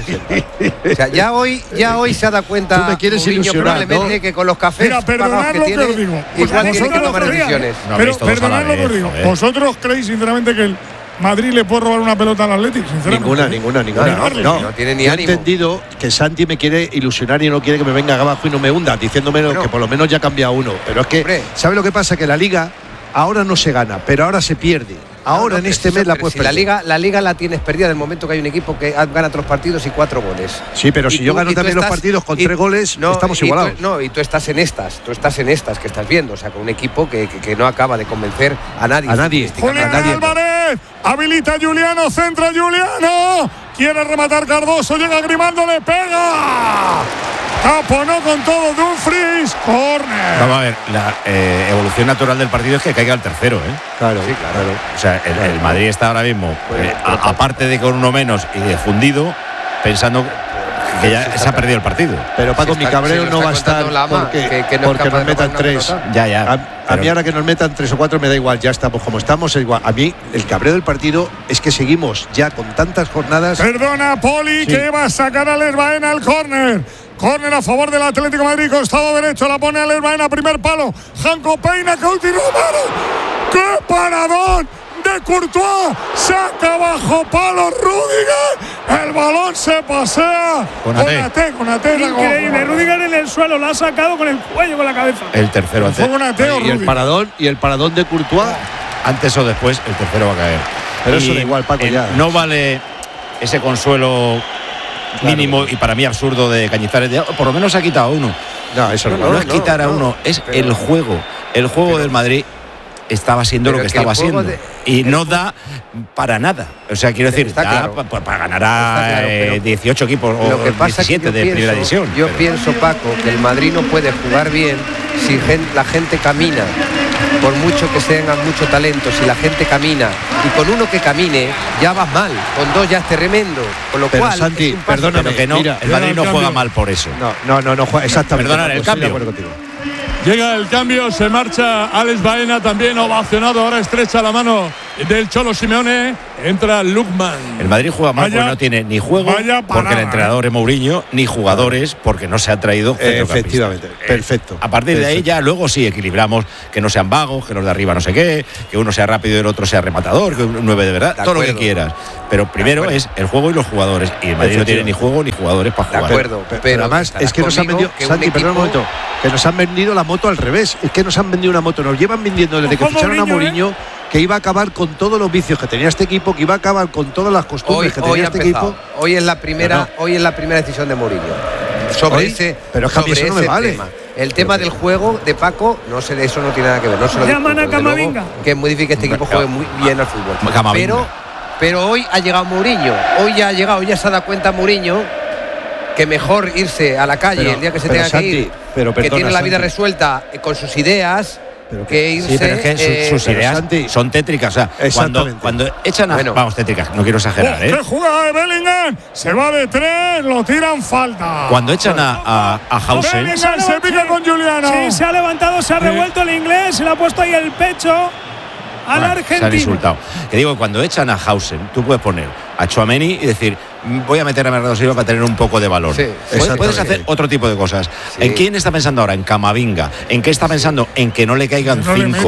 O sea, ya hoy se ha dado cuenta. Tú me quieres ilusionar, probablemente, ¿no? Que con los cafés pagos que tiene, igual tiene que tomar decisiones. Pero perdonad lo que os digo. ¿Vosotros creéis sinceramente que el Madrid le puede robar una pelota al Atlético? Ninguna. No tiene ni ánimo. He entendido que Santi me quiere ilusionar y no quiere que me venga abajo y no me hunda, diciéndome que por lo menos ya ha cambiado uno. Pero es que, ¿sabe lo que pasa? Que la Liga ahora no se gana, pero ahora se pierde. Ahora en este mes la puedes perder. La Liga la tienes perdida en el momento que hay un equipo que gana 3 partidos y 4 goles. Sí, pero si yo gano también los partidos con 3 goles, estamos igualados. Y tú estás en estas que estás viendo, o sea, con un equipo que no acaba de convencer a nadie. Julián Álvarez, habilita a Juliano, centra Juliano, quiere rematar Cardoso, llega Grimaldo, le pega. Taponó con todo Dumfries, córner. Vamos a ver, la evolución natural del partido es que caiga el tercero, ¿eh? Claro. O sea, el Madrid está ahora mismo, aparte de con uno menos y de fundido, pensando que ya se ha perdido el partido. Pero Paco, mi cabreo no va a estar porque nos metan 3. A mí ahora que nos metan 3 o 4 me da igual, ya estamos como estamos, es igual. A mí el cabreo del partido es que seguimos ya con tantas jornadas. Perdona, Poli, que va a sacar a Alex Baena al córner. Córner a favor del Atlético de Madrid, costado derecho, la pone Alex Baena, primer palo. Janko peina, que último mano. ¡Qué paradón de Courtois! Saca bajo palo Rüdiger. El balón se pasea. Con Ate. Increíble. Rüdiger en el suelo, la ha sacado con el cuello, con la cabeza. El tercero Ate. Y el paradón de Courtois. Antes o después, el tercero va a caer. Pero eso da igual, Paco, ya. No vale ese consuelo mínimo y para mí absurdo de Cañizares. Por lo menos ha quitado uno. No, eso no es quitar a uno, es el juego. El juego del Madrid estaba siendo lo que estaba siendo. Y no da para nada. O sea, quiero decir, da para ganar a 18 equipos o 17 de primera división. Yo pienso, Paco, que el Madrid no puede jugar bien si la gente camina. Por mucho que tengan mucho talento, si la gente camina y con uno que camine ya vas mal, con 2 ya es tremendo, con lo cual Santi, perdóname, que no, mira, el Madrid no juega mal por eso. No juega exactamente. Perdonar el cambio. Llega el cambio, se marcha Alex Baena, también ovacionado, ahora estrecha la mano del Cholo Simeone, entra Lukman. El Madrid juega mal porque no tiene ni juego, porque el entrenador es Mourinho, ni jugadores, porque no se ha traído efectivamente, perfecto. A partir de ahí ya luego sí equilibramos, que no sean vagos, que los de arriba no sé qué, que uno sea rápido y el otro sea rematador, que un 9 de verdad, todo lo que quieras. Pero primero es el juego y los jugadores, y el Madrid no tiene ni juego ni jugadores para jugar. De acuerdo, pero además es que nos han vendido, Santi, perdón un momento, que nos han vendido la moto al revés, es que nos han vendido una moto, nos llevan vendiendo desde que ficharon a Mourinho, que iba a acabar con todos los vicios que tenía este equipo, que iba a acabar con todas las costumbres que tenía este equipo. Hoy es la primera decisión de Mourinho sobre ese, pero es que eso no me vale. El tema del juego de Paco, no sé, eso no tiene nada que ver. No se lo llaman a Camavinga, que es muy difícil que este equipo juegue muy bien al fútbol. Pero hoy ha llegado Mourinho, ya se ha dado cuenta Mourinho que mejor irse a la calle el día que se tenga que ir, que tiene la vida resuelta con sus ideas. Que irse, sí, pero es que sus ideas son tétricas. O sea, cuando echan a. Vamos, tétricas, no quiero exagerar. ¡Qué jugada de Bellingham! Se va de 3, lo tiran falta. Cuando echan a Hausen. Bellingham se pica con Juliano. Sí, se ha levantado, se ha revuelto el inglés, se le ha puesto ahí el pecho al argentino. Se han insultado. Que digo, cuando echan a Hausen, tú puedes poner a Tchouaméni y decir, voy a meter a Bernardo Silva para tener un poco de valor. Sí, puedes hacer otro tipo de cosas. Sí. ¿En quién está pensando ahora? En Camavinga. ¿En qué está pensando? En que no le caigan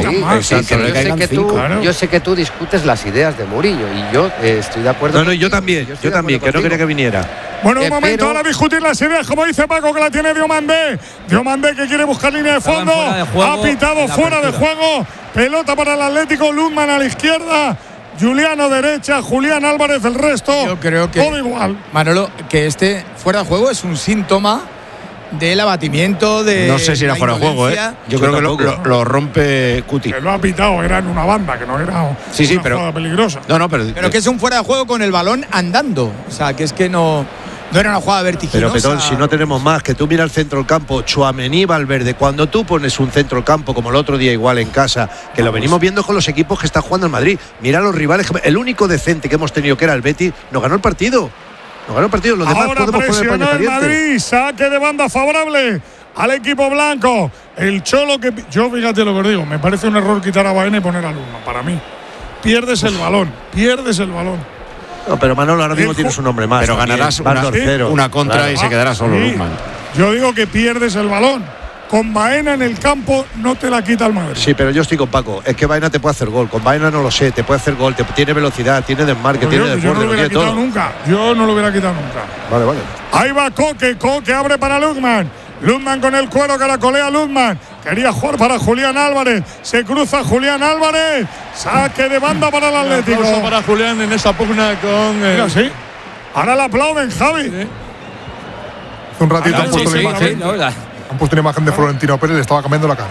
5. Yo sé que tú discutes las ideas de Mourinho y yo estoy de acuerdo. No, yo también, que no quería que viniera. Bueno, un momento, ahora discutir las ideas, como dice Paco, que la tiene Diomandé. Diomandé que quiere buscar línea de fondo. Ha pitado fuera de juego. Pelota para el Atlético, Lukman a la izquierda. Juliano derecha, Julián Álvarez el resto. Yo creo que todo igual. Manolo, que este fuera de juego es un síntoma del abatimiento de. No sé si era fuera de juego, Yo creo que lo rompe Cuti. Que lo ha pitado, era en una banda, que no era una jugada peligrosa. Pero que es un fuera de juego con el balón andando. O sea, que es que no era una jugada vertiginosa. Pero Petón, si no tenemos más, que tú miras el centro del campo, Tchouaméni, Valverde, cuando tú pones un centro del campo como el otro día igual en casa, que lo venimos viendo con los equipos que está jugando el Madrid, mira a los rivales, el único decente que hemos tenido, que era el Betis, nos ganó el partido. Los demás ahora podemos poner paño caliente. Madrid, saque de banda favorable al equipo blanco. El Cholo que yo, fíjate lo que os digo, me parece un error quitar a Baena y poner a Lukman, para mí. Pierdes el balón. No, pero Manolo, ahora mismo tienes un hombre más. Pero ganarás una contra y se quedará solo Lukman. Yo digo que pierdes el balón. Con Baena en el campo no te la quita el Madrid. Sí, pero yo estoy con Paco. Es que Baena te puede hacer gol. Con Baena no lo sé. Te puede hacer gol. Tiene velocidad, tiene desmarque, tiene desborde. Yo no lo hubiera quitado nunca. Vale. Ahí va Coque abre para Lukman. Lukman con el cuero, caracolea Lukman. Quería jugar para Julián Álvarez. Se cruza Julián Álvarez. Saque de banda para el Atlético. Un aplauso para Julián en esa pugna con. Mira, sí. Ahora le aplauden, Javi. Sí. Hace un ratito han puesto una imagen de Florentino Pérez, le estaba cambiando la cara.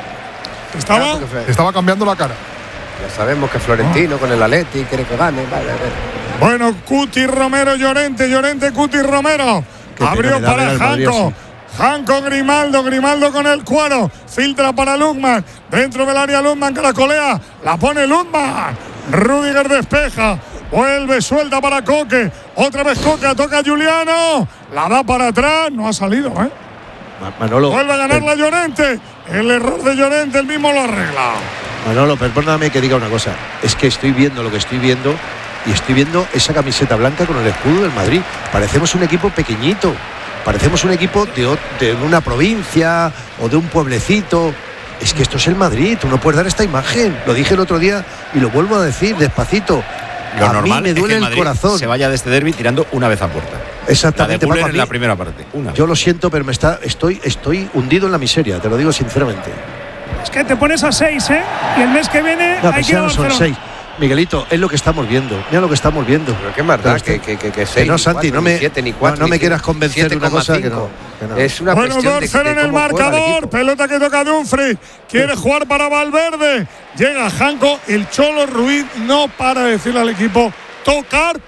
Estaba cambiando la cara. Ya sabemos que Florentino con el Atleti quiere que gane. Vale. Bueno, Cuti Romero, Llorente, Cuti Romero. Abrió para Janko. Janko Grimaldo con el cuero. Filtra para Lukman. Dentro del área Lukman, caracolea. La pone Lukman. Rüdiger despeja. Vuelve, suelta para Coque. Otra vez Coque, toca a Juliano. La da para atrás. No ha salido, Manolo, vuelve a ganar la Llorente. El error de Llorente, el mismo lo arregla. Manolo, perdóname que diga una cosa. Es que estoy viendo lo que estoy viendo y estoy viendo esa camiseta blanca con el escudo del Madrid. Parecemos un equipo pequeñito. Parecemos un equipo de una provincia o de un pueblecito. Es que esto es el Madrid. Tú no puedes dar esta imagen. Lo dije el otro día y lo vuelvo a decir despacito. Lo normal me duele es que el el corazón. Se vaya de este derbi tirando una vez a puerta. Exactamente. La de Müller en la primera parte. Yo lo siento, pero estoy hundido en la miseria, te lo digo sinceramente. Es que te pones a 6, y el mes que viene hay que ir a Barcelona. Son 6. Miguelito, es lo que estamos viendo. Mira lo que estamos viendo. Pero qué más da que 6. No, Santi, no me quieras convencer de una cosa que no. Es una bueno, 2-0 en el marcador. Pelota que toca Dumfries. Quiere jugar para Valverde. Llega Janko. El Cholo Ruiz no para de decirle al equipo tocar.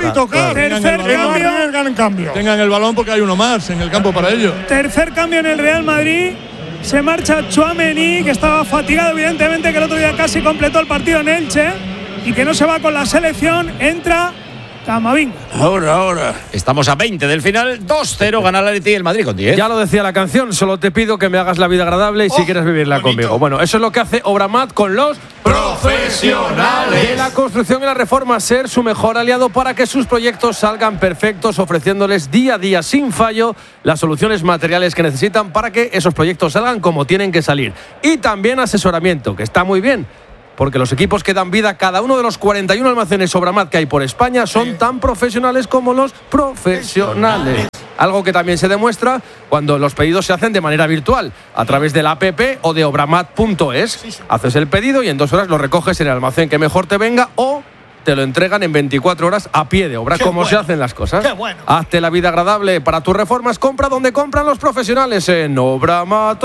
Tercer cambio. Tengan el balón porque hay uno más en el campo para ello. Tercer cambio en el Real Madrid. Se marcha Tchouaméni, que estaba fatigado, evidentemente, que el otro día casi completó el partido en Elche y que no se va con la selección. Entra Camavinga. Ahora. Estamos a 20 del final. 2-0 gana el Atleti y el Madrid con 10. Ya lo decía la canción, solo te pido que me hagas la vida agradable y si quieres vivirla conmigo. Bueno, eso es lo que hace Obramat con los profesionales de la construcción y la reforma. Ser su mejor aliado para que sus proyectos salgan perfectos, ofreciéndoles día a día sin fallo las soluciones materiales que necesitan para que esos proyectos salgan como tienen que salir. Y también asesoramiento, que está muy bien, porque los equipos que dan vida a cada uno de los 41 almacenes Obramat que hay por España son tan profesionales como los profesionales. Algo que también se demuestra cuando los pedidos se hacen de manera virtual, a través de la app o de obramat.es. Haces el pedido y en 2 horas lo recoges en el almacén que mejor te venga o te lo entregan en 24 horas a pie de obra, como se hacen las cosas. Qué bueno. Hazte la vida agradable para tus reformas. Compra donde compran los profesionales en Obramat.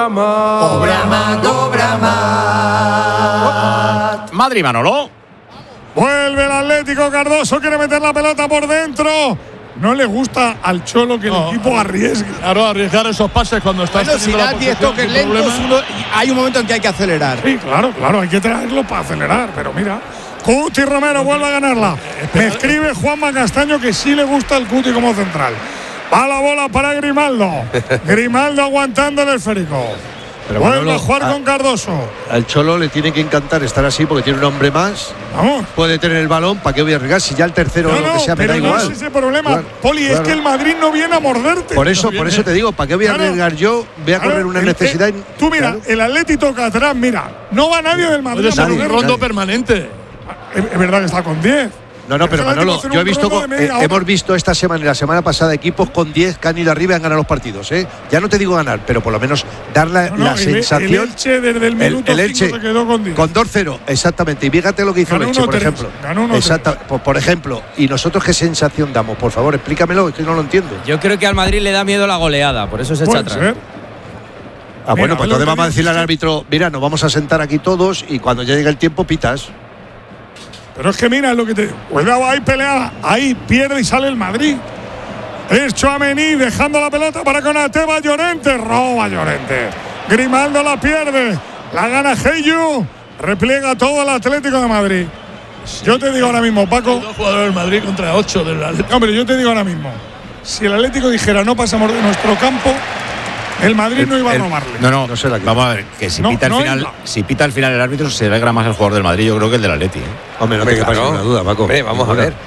Madrid, Manolo. Vuelve el Atlético. Cardoso quiere meter la pelota por dentro. No le gusta al Cholo que el equipo arriesgue. Claro, arriesgar esos pases cuando estás si das 10 toques lentos, hay un momento en que hay que acelerar. Sí, claro, hay que traerlo para acelerar. Pero mira, Cuti Romero vuelve a ganarla. Me escribe Juanma Castaño que sí le gusta el Cuti como central. Va la bola para Grimaldo. Grimaldo aguantando el esférico. Pero vuelve a jugar con Cardoso. Al Cholo le tiene que encantar estar así porque tiene un hombre más. Vamos. Puede tener el balón. ¿Para qué voy a arriesgar? Si ya el tercero o lo que sea me da igual. No es ese problema, Poli, es que el Madrid no viene a morderte. Por eso te digo, ¿para qué voy a arriesgar yo? Voy a correr una necesidad. Tú mira, el Atleti toca atrás, mira. No va nadie del Madrid. Es un rondo permanente. Es verdad que está con 10. No, pero Manolo, yo he visto, hemos visto esta semana y la semana pasada equipos con 10 que han ido arriba y han ganado los partidos. Ya no te digo ganar, pero por lo menos dar la sensación. El Elche desde el minuto 5 se quedó con 10. Con 2-0, exactamente. Y fíjate lo que hizo el Elche, por ejemplo. Por ejemplo. ¿Y nosotros qué sensación damos? Por favor, explícamelo, es que no lo entiendo. Yo creo que al Madrid le da miedo la goleada, por eso se echa atrás. Bueno, pues entonces vamos a decirle al árbitro, mira, nos vamos a sentar aquí todos y cuando ya llegue el tiempo pitas. Pero es que mira lo que te. Cuidado, ahí pelea. Ahí pierde y sale el Madrid. Es Tchouaméni dejando la pelota para Konaté. Va Llorente. Roba Llorente. Grimaldo la pierde. La gana Heyu. Repliega todo el Atlético de Madrid. Yo te digo ahora mismo, Paco. 2 jugadores del Madrid contra 8 del Atlético. Hombre, yo te digo ahora mismo. Si el Atlético dijera no pasamos de nuestro campo, el Madrid no iba a robarle. No vamos a ver, que si pita al final el árbitro, se alegra más el jugador del Madrid, yo creo que el del Atleti. Hombre, no te quepa ninguna duda, Paco. Vamos a ver.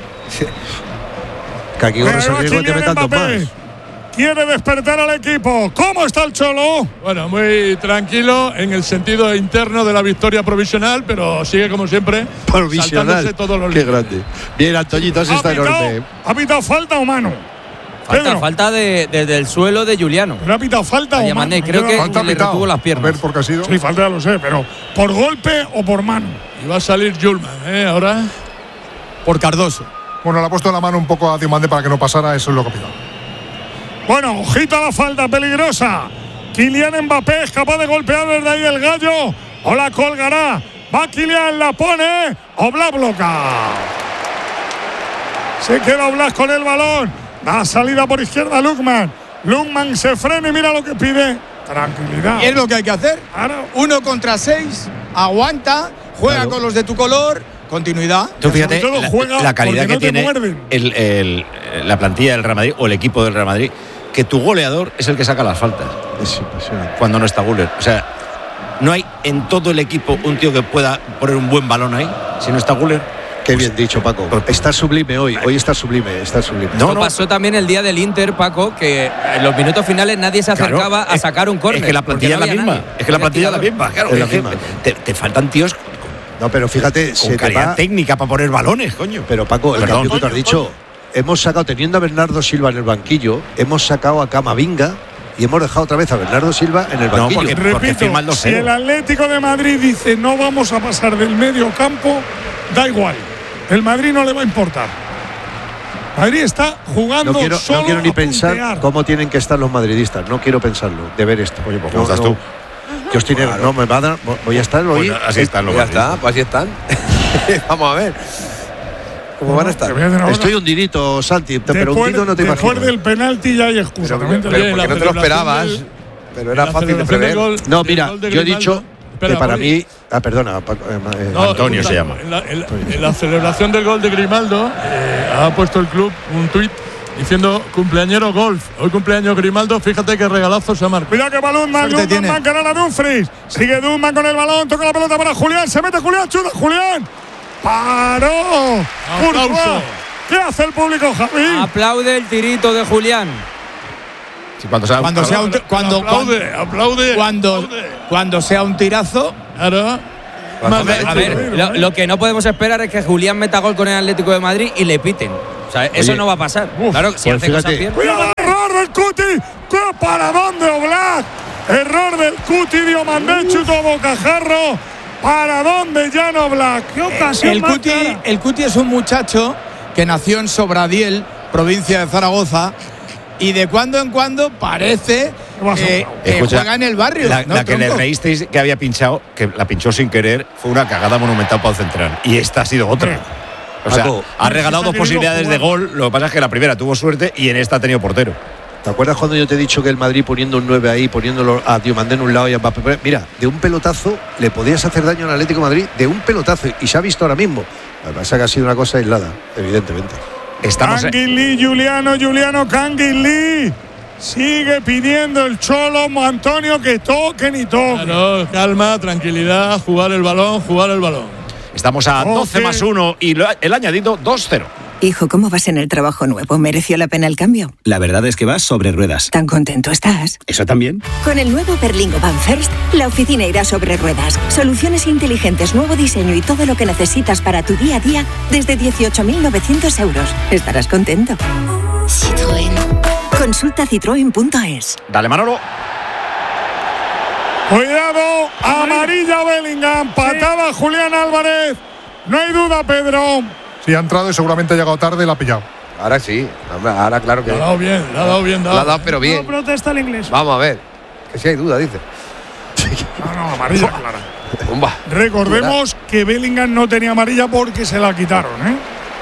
Que aquí corres el riesgo de tener tantos más. Quiere despertar al equipo. ¿Cómo está el Cholo? Bueno, muy tranquilo en el sentido interno de la victoria provisional, pero sigue como siempre saltándose todos los Qué grande. Bien, Antoñito, ese está enorme. ¿Ha pitado falta o mano? Falta desde el suelo de Juliano. ¿No ha pitado falta o mano? Creo que le retuvo las piernas. A ver por qué ha sido. Sí, falta ya lo sé, pero ¿por golpe o por mano? Y va a salir Julman, ahora. Por Cardoso. Bueno, le ha puesto la mano un poco a Diomande para que no pasara, eso es lo que ha pitado. Bueno, ojito a la falta peligrosa. Kylian Mbappé es capaz de golpear desde ahí el gallo. O la colgará. Va Kylian, la pone. Oblak bloca. Se queda Oblak con el balón. Da salida por izquierda Lukman. Lukman se frena y mira lo que pide. Tranquilidad. Y es lo que hay que hacer. 1 contra 6. Aguanta. Juega con los de tu color. Continuidad. Tú fíjate la calidad que tiene la plantilla del Real Madrid o el equipo del Real Madrid, que tu goleador es el que saca las faltas. Es impresionante. Cuando no está Güler. O sea, no hay en todo el equipo un tío que pueda poner un buen balón ahí si no está Güler. Qué bien dicho, Paco. Está sublime hoy. Hoy está sublime. Esto pasó también el día del Inter, Paco, que en los minutos finales nadie se acercaba a sacar un córner. Es que la plantilla es la misma. Es que la plantilla es la misma. Claro, es la misma. Te faltan tíos. No, pero fíjate, con calidad técnica para poner balones, coño. Pero Paco, el cambio que tú has dicho, hemos sacado, teniendo a Bernardo Silva en el banquillo, hemos sacado a Camavinga y hemos dejado otra vez a Bernardo Silva en el banquillo. Porque repito, si el Atlético de Madrid dice no vamos a pasar del medio campo, da igual. El Madrid no le va a importar. Madrid está jugando solo. No quiero ni pensar cómo tienen que estar los madridistas. No quiero pensarlo, de ver esto. Oye, pues ¿cómo estás tú? Yo estoy no me va a dar, voy a estar hoy. Pues así están los ya está, pues así están. Vamos a ver. ¿Cómo van a estar? Estoy hundidito, Santi, pero hundido no te imaginas. Después del penalti ya hay excusa. Pero porque no te lo esperabas. Pero era fácil de prever. No, mira, yo he dicho que para mí Perdona. Antonio se llama. En la celebración del gol de Grimaldo ha puesto el club un tuit diciendo cumpleañero golf. Hoy cumpleaños Grimaldo, fíjate qué regalazo se ha marcado. Cuidado que va Lundman que ahora Dumfries. Sigue Dumfries con el balón, toca la pelota para Julián, se mete Julián, chuta Julián. ¡Paró! ¡Aplauso! ¿Qué hace el público, Javi? Aplaude el tirito de Julián. Sí, cuando sea un tirazo. Claro. A ver, lo que no podemos esperar es que Julián meta gol con el Atlético de Madrid y le piten. O sea, eso no va a pasar. Claro, si hace cosas bien. ¡Cuidado! ¡Error del Cuti! ¡Qué paradón de Oblak! Error del Cuti, Diomandé chutó bocajarro. ¿Paradón de Jan Oblak? ¡Qué ocasión más clara! El Cuti es un muchacho que nació en Sobradiel, provincia de Zaragoza, y de cuando en cuando parece que juega en el barrio. La que le reísteis que había pinchado, que la pinchó sin querer, fue una cagada monumental para el central. Y esta ha sido otra. O sea, ha regalado 2 posibilidades de gol. Lo que pasa es que la primera tuvo suerte y en esta ha tenido portero. ¿Te acuerdas cuando yo te he dicho que el Madrid poniendo un 9 ahí, poniéndolo a Diomandé en un lado y a Mbappé? Mira, de un pelotazo le podías hacer daño al Atlético de Madrid, de un pelotazo, y se ha visto ahora mismo. Lo que pasa es que ha sido una cosa aislada, evidentemente. Canguilí, Juliano Canguilí. Sigue pidiendo el Cholo Antonio que toquen y toquen. Claro, calma, tranquilidad, jugar el balón. Estamos a 12+1 y el añadido 2-0. Hijo, ¿cómo vas en el trabajo nuevo? ¿Mereció la pena el cambio? La verdad es que vas sobre ruedas. ¿Tan contento estás? ¿Eso también? Con el nuevo Berlingo Van First, la oficina irá sobre ruedas. Soluciones inteligentes, nuevo diseño y todo lo que necesitas para tu día a día desde 18.900 euros. Estarás contento. Citroën. Consulta citroen.es. Dale, Manolo. Cuidado, amarilla Bellingham, patada Julián Álvarez. No hay duda, Pedro. Sí, ha entrado y seguramente ha llegado tarde y la ha pillado. Ahora sí, ahora claro que. Le ha dado bien. Le ha dado, pero bien. No protesta el inglés. Vamos a ver. Que si hay duda, dice. No, amarilla clara. Recordemos que Bellingham no tenía amarilla porque se la quitaron, ¿eh?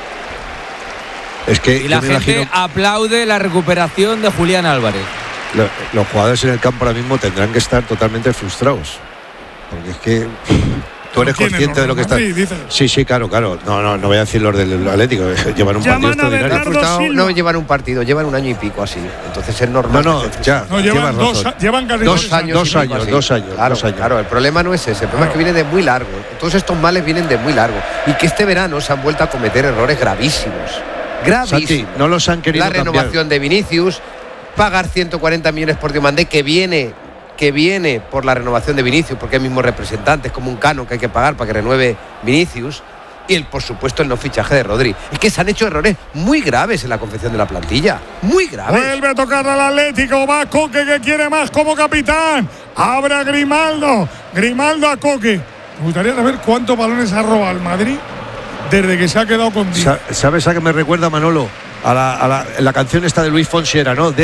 Es que y la gente aplaude la recuperación de Julián Álvarez. Los jugadores en el campo ahora mismo tendrán que estar totalmente frustrados. Porque es que tú eres consciente de lo que está. Sí, claro. No voy a decir los del Atlético. Llevan un partido extraordinario. No llevan un partido, llevan un año y pico así. Entonces es normal. Llevan dos años. Claro, el problema no es ese. El problema es que viene de muy largo. Todos estos males vienen de muy largo. Y que este verano se han vuelto a cometer errores gravísimos. Santi, no los han querido cambiar. La renovación de Vinicius, pagar 140 millones por Diomandé, que viene por la renovación de Vinicius, porque hay mismos representantes, como un canon que hay que pagar para que renueve Vinicius, y por supuesto el no fichaje de Rodri. Es que se han hecho errores muy graves en la confección de la plantilla, muy graves. Vuelve a tocar al Atlético, va Coque, que quiere más como capitán, abre a Grimaldo a Coque. Me gustaría saber cuántos balones ha robado el Madrid desde que se ha quedado con 10. ¿Sabes a qué me recuerda, Manolo? A la canción esta de Luis Fonsi era, ¿no?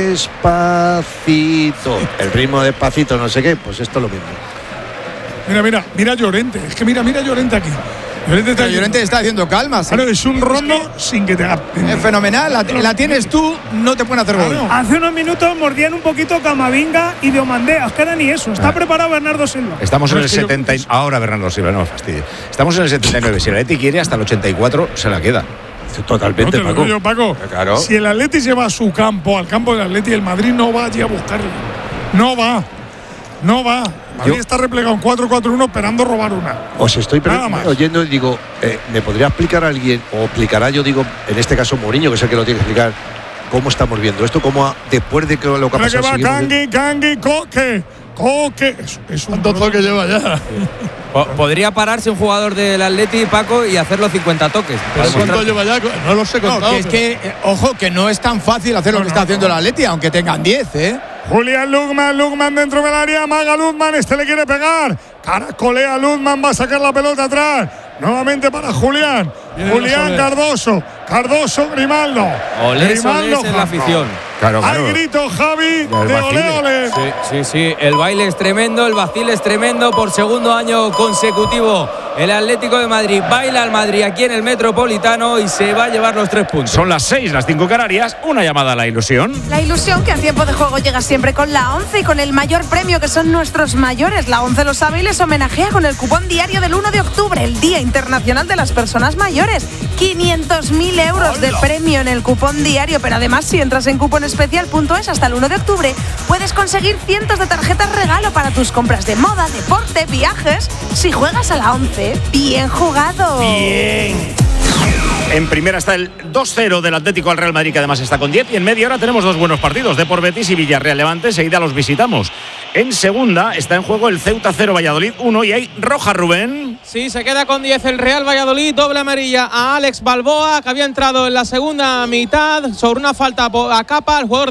Despacito. El ritmo despacito, no sé qué. Pues esto es lo mismo. Mira Llorente. Es que mira Llorente aquí. Llorente está haciendo calma. Claro, es un rondo sin que te haga. Es fenomenal. La tienes tú, no te pueden hacer gol. Hace unos minutos mordían un poquito Camavinga y Diomandé. Es que era ni eso. Está preparado Bernardo Silva. Estamos en el 70. Ahora Bernardo Silva, no me fastidie. Estamos en el 79. Si el Atleti quiere, hasta el 84 se la queda. Totalmente, Paco. Claro. Si el Atleti se va a su campo, al campo del Atleti, el Madrid no va allí a buscarlo. No va. Madrid está replegado en 4-4-1 esperando robar una. Os estoy oyendo y digo, ¿me podría explicar alguien, o explicará yo, digo, en este caso Mourinho, que es el que lo tiene que explicar, cómo estamos viendo esto, cómo después de que lo que ha pasado? Que va Cangui, Coque. Es un toque lleva ya. Podría pararse un jugador del Atleti, Paco, y hacer los 50 toques. ¿Pero cuánto lleva ya? No lo sé contado. Ojo, que no es tan fácil hacer lo que está haciendo el Atleti, aunque tengan 10, ¿eh? Julián Lugman dentro del área, maga Lugman, le quiere pegar. Caracolea Lugman, va a sacar la pelota atrás. Nuevamente para Julián. Cardoso, Grimaldo. Grimaldo en la afición. Claro. Hay grito, Javi, de ole. Sí. El baile es tremendo, el vacil es tremendo por segundo año consecutivo. El Atlético de Madrid baila al Madrid aquí en el Metropolitano y se va a llevar los 3 puntos. Son las 6, las 5 Canarias. Una llamada a la ilusión. La ilusión que a tiempo de juego llega siempre con la 11 y con el mayor premio que son nuestros mayores. La 11 lo sabe y les homenajea con el cupón diario del 1 de octubre, el Día Internacional de las Personas Mayores. 500.000 euros de premio en el cupón diario, pero además si entras en cuponespecial.es hasta el 1 de octubre puedes conseguir cientos de tarjetas regalo para tus compras de moda, deporte, viajes. Si juegas a la 11, bien jugado. Bien. En primera está el 2-0 del Atlético al Real Madrid, que además está con 10. Y en media hora tenemos 2 buenos partidos, Depor Betis y Villarreal Levante. Enseguida los visitamos. En segunda está en juego el Ceuta 0, Valladolid 1. Y hay roja, Rubén. Sí, se queda con 10 el Real Valladolid. Doble amarilla a Alex Balboa, que había entrado en la segunda mitad sobre una falta a Capa, el jugador